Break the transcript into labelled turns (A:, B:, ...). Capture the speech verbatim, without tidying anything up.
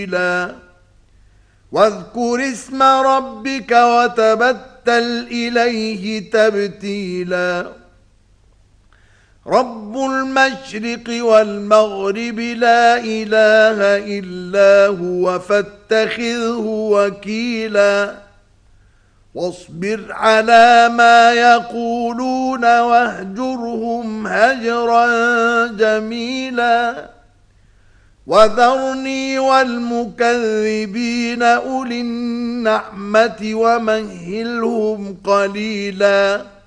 A: واذكر اسم ربك وتبتل إليه تبتيلا رب المشرق والمغرب لا إله إلا هو فاتخذه وكيلا واصبر على ما يقولون واهجرهم هجرا جميلا وذرني والمكذبين أولي النعمة ومهلهم قليلا